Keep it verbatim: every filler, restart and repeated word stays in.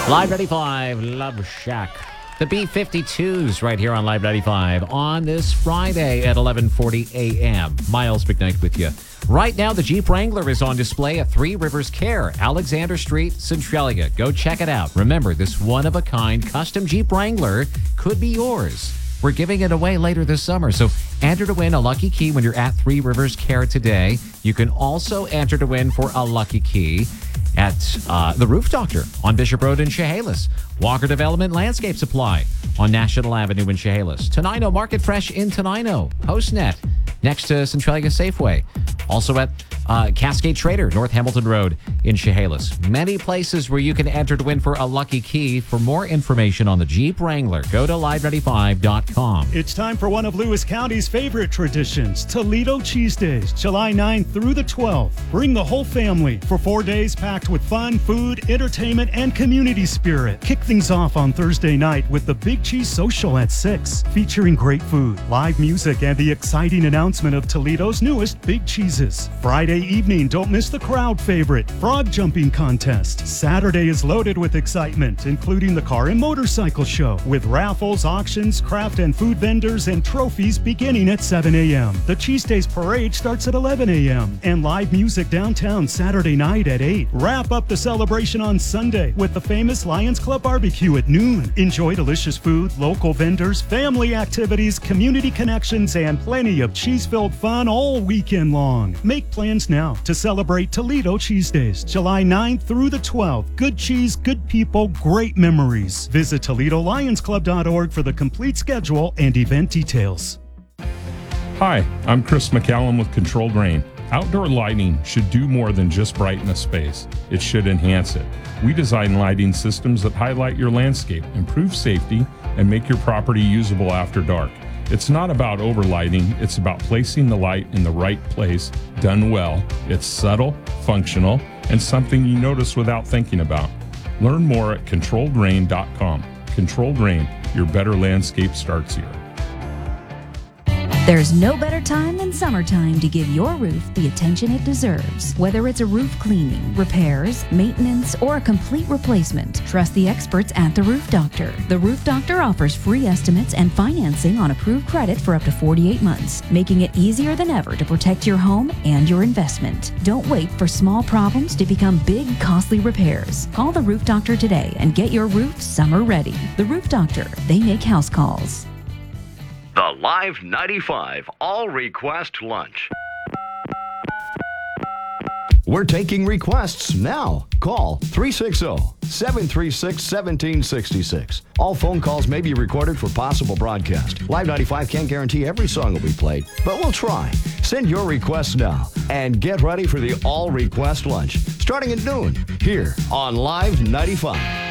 Live ninety-five, Love Shack. The B fifty-twos right here on Live ninety-five on this Friday at eleven forty a.m. Miles McKnight with you. Right now, the Jeep Wrangler is on display at Three Rivers Care, Alexander Street, Centralia. Go check it out. Remember, this one-of-a-kind custom Jeep Wrangler could be yours. We're giving it away later this summer, so enter to win a lucky key when you're at Three Rivers Care today. You can also enter to win for a lucky key at uh, the Roof Doctor on Bishop Road in Chehalis. Walker Development Landscape Supply on National Avenue in Chehalis. Tenino Market Fresh in Tenino. Postnet next to Centralia Safeway. Also at uh, Cascade Trader, North Hamilton Road in Chehalis. Many places where you can enter to win for a lucky key. For more information on the Jeep Wrangler, go to live ninety-five dot com. It's time for one of Lewis County's favorite traditions, Toledo Cheese Days, July ninth through the twelfth. Bring the whole family for four days packed with fun, food, entertainment, and community spirit. Kick things off on Thursday night with the Big Cheese Social at six, featuring great food, live music, and the exciting announcement of Toledo's newest Big Cheeses. Friday evening, don't miss the crowd favorite, Frog Jumping Contest. Saturday is loaded with excitement, including the Car and Motorcycle Show, with raffles, auctions, craft and food vendors, and trophies beginning at seven a.m. The Cheese Days Parade starts at eleven a.m. and live music downtown Saturday night at eight. Wrap up the celebration on Sunday with the famous Lions Club Barbecue at noon. Enjoy delicious food, local vendors, family activities, community connections, and plenty of cheese-filled fun all weekend long. Make plans now to celebrate Toledo Cheese Days, July ninth through the twelfth. Good cheese, good people, great memories. Visit Toledo Lions Club dot org for the complete schedule and event details. Hi, I'm Chris McCallum with Controlled Rain. Outdoor lighting should do more than just brighten a space. It should enhance it. We design lighting systems that highlight your landscape, improve safety, and make your property usable after dark. It's not about overlighting, it's about placing the light in the right place, done well. It's subtle, functional, and something you notice without thinking about. Learn more at controlled rain dot com. Controlled Rain, your better landscape starts here. There's no better time than summertime to give your roof the attention it deserves. Whether it's a roof cleaning, repairs, maintenance, or a complete replacement, trust the experts at The Roof Doctor. The Roof Doctor offers free estimates and financing on approved credit for up to forty-eight months, making it easier than ever to protect your home and your investment. Don't wait for small problems to become big, costly repairs. Call The Roof Doctor today and get your roof summer ready. The Roof Doctor, they make house calls. The Live ninety-five All Request Lunch. We're taking requests now. Call three six zero, seven three six, one seven six six. All phone calls may be recorded for possible broadcast. Live ninety-five can't guarantee every song will be played, but we'll try. Send your requests now and get ready for the All Request Lunch starting at noon here on Live ninety-five.